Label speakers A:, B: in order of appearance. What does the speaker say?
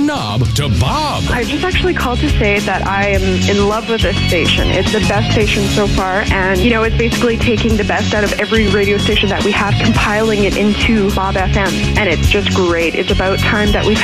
A: knob to Bob.
B: I just actually called to say that I am in love with this station. It's the best station so far, and, it's basically taking the best out of every radio station that we have, compiling it into Bob FM, and it's just great. It's about time that we've